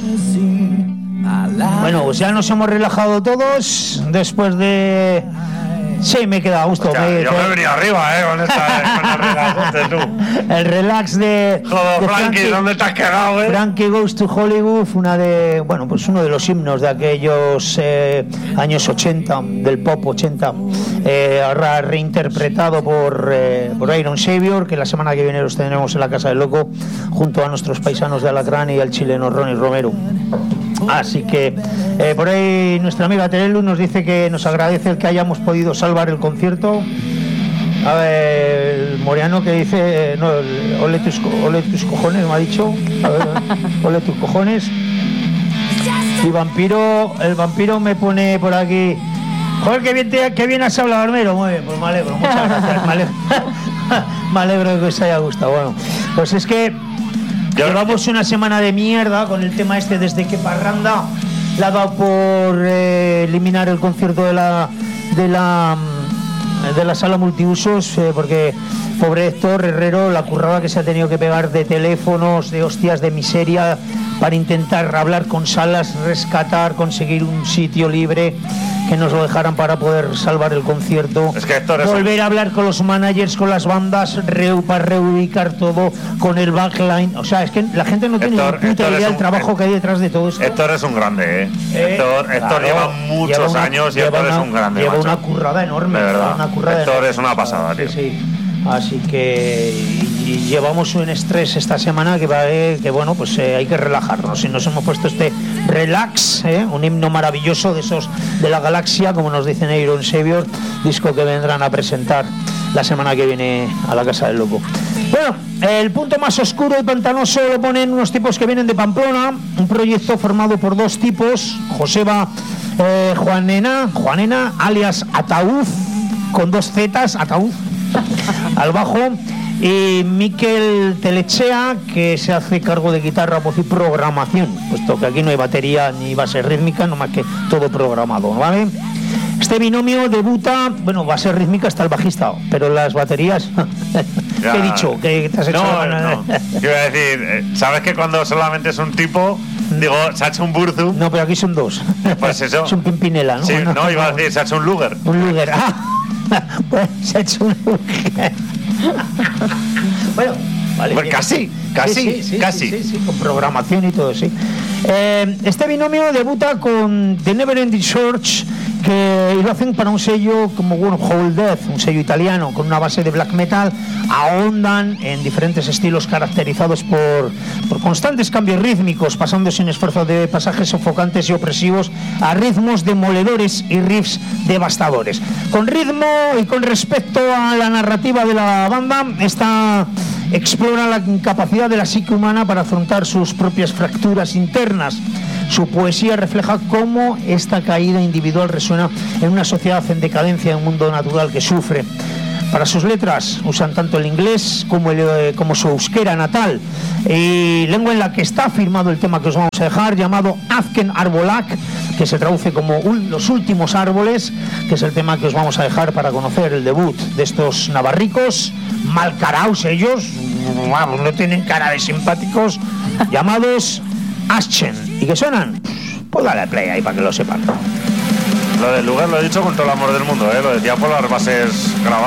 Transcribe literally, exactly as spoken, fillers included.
Bueno, pues ya nos hemos relajado todos después de... Sí, me he quedado a gusto. O sea, me, yo me he venido arriba, ¿eh? Con, esta, con el relax, tú. El relax de... Joder, de Frankie, Frankie, ¿dónde te has quedado, eh? Frankie Goes to Hollywood, una de... Bueno, pues uno de los himnos de aquellos eh, años ochenta, del pop ochenta, eh, ahora reinterpretado por, eh, por Iron Savior, que la semana que viene los tendremos en la Casa del Loco, junto a nuestros paisanos de Alacrán y al chileno Ronnie Romero. Así que eh, por ahí nuestra amiga Terelu nos dice que nos agradece el que hayamos podido salvar el concierto. A ver, el Moriano que dice, no, el, ole, tus, ole tus cojones, me ha dicho. A ver, ole tus cojones. Y Vampiro, el Vampiro me pone por aquí, joder, que bien, te, que bien has hablado, Armero. Muy bien, pues me alegro, muchas gracias. Me alegro, me alegro de que os haya gustado. Bueno, pues es que llevamos una semana de mierda con el tema este desde que Parranda le ha dado por eh, eliminar el concierto de la de la de la sala multiusos, eh, porque pobre Héctor Herrero, la currada que se ha tenido que pegar de teléfonos, de hostias, de miseria, para intentar hablar con salas, rescatar, conseguir un sitio libre que nos lo dejaran para poder salvar el concierto. Es que Héctor es volver un... a hablar con los managers, con las bandas, re, para reubicar todo, con el backline. O sea, es que la gente no tiene Héctor, ni puta Héctor idea del un... trabajo que hay detrás de todo esto. Héctor es un grande, ¿eh? eh Héctor, Héctor claro, lleva muchos lleva una, años y Héctor una, es un grande. Lleva macho. una currada enorme. De verdad. Una currada Héctor enorme. es una pasada, tío. Sí, sí. Así que y, y llevamos un estrés esta semana que va eh, que bueno, pues eh, hay que relajarnos y nos hemos puesto este relax, eh, un himno maravilloso de esos de la galaxia, como nos dicen Iron Savior, disco que vendrán a presentar la semana que viene a la Casa del Loco. Bueno, el punto más oscuro y pantanoso lo ponen unos tipos que vienen de Pamplona, un proyecto formado por dos tipos, Joseba eh, Juanena, Juanena alias Ataúd, con dos zetas, Ataúd al bajo, y Miquel Telechea, que se hace cargo de guitarra, voz y programación, puesto que aquí no hay batería ni base rítmica, nomás que todo programado, ¿vale? Este binomio debuta, bueno, base rítmica hasta el bajista, pero las baterías... Ya. ¿Qué he dicho? ¿Qué te has hecho? No, no. Yo iba a decir, eh, ¿sabes que cuando solamente es un tipo, digo, se ha hecho un Burzum? No, pero aquí son dos. Pues eso. Es un Pimpinela, ¿no? Sí, no, no, iba a decir, se ha hecho un Luger. Un Luger, ah. Pues se ha hecho un Luger. Bueno, vale. Pues casi, casi, sí, sí, sí, casi. Sí, sí, sí, con programación y todo, sí. Eh, este binomio debuta con The Neverending Search, que lo hacen para un sello como bueno, Whole Death, un sello italiano con una base de black metal. Ahondan en diferentes estilos caracterizados por, por constantes cambios rítmicos, pasando sin esfuerzo de pasajes sofocantes y opresivos a ritmos demoledores y riffs devastadores. Con ritmo y con respecto a la narrativa de la banda, esta explora la incapacidad de la psique humana para afrontar sus propias fracturas internas. Su poesía refleja cómo esta caída individual resuena en una sociedad en decadencia, en un mundo natural que sufre. Para sus letras usan tanto el inglés como, el, como su euskera natal, y lengua en la que está firmado el tema que os vamos a dejar, llamado Azken Arbolak, que se traduce como un, los últimos árboles, que es el tema que os vamos a dejar para conocer el debut de estos navarricos, malcaraos ellos, vamos, no tienen cara de simpáticos, llamados Aschen, y que suenan, pues dale al play ahí para que lo sepan. Lo del lugar lo he dicho con todo el amor del mundo, ¿eh? Lo decía por las bases grabadas.